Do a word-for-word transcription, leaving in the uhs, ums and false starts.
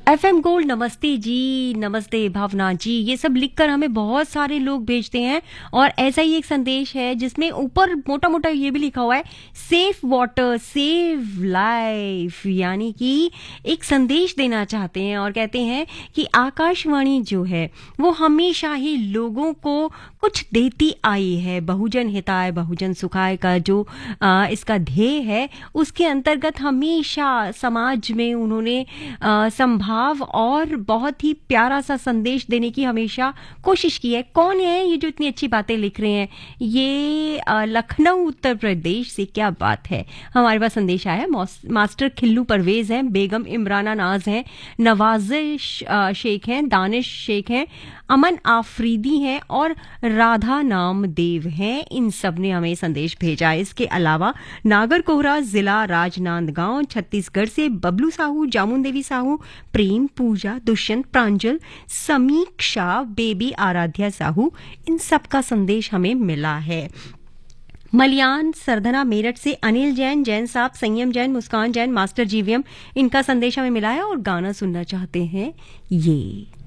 FM gold नमस्ते जी, नमस्ते भावना जी, ये सब लिखकर हमें बहुत सारे लोग भेजते हैं। और ऐसा ही एक संदेश है जिसमें ऊपर मोटा मोटा ये भी लिखा हुआ है, सेफ वाटर सेव लाइफ, यानी कि एक संदेश देना चाहते हैं और कहते हैं कि आकाशवाणी जो है वो हमेशा ही लोगों को कुछ देती आई है। बहुजन हिताय बहुजन सुखाय का जो आ, इसका ध्येय है, उसके अंतर्गत हमेशा समाज में उन्होंने संभाव और बहुत ही प्यारा सा संदेश देने की हमेशा कोशिश की है। कौन है ये जो इतनी अच्छी बातें लिख रहे हैं? ये लखनऊ उत्तर प्रदेश से, क्या बात है। हमारे पास संदेश आया है, मास्टर खिल्लू परवेज हैं, बेगम इमराना नाज हैं, नवाजिश शेख हैं, दानिश शेख हैं, अमन आफरीदी हैं और राधा नाम देव हैं। इन सब ने हमें संदेश भेजा है। इसके अलावा नागर कोहरा जिला राजनांदगांव छत्तीसगढ़ से बबलू साहू, जामुन देवी साहू, प्रेम, पूजा, दुष्यंत, प्रांजल, समीक्षा, बेबी आराध्या साहू, इन सब का संदेश हमें मिला है। मलियान सरधना मेरठ से अनिल जैन, जैन साहब, संयम जैन, मुस्कान जैन, मास्टर जीवीएम, इनका संदेश हमें मिला है और गाना सुनना चाहते हैं ये।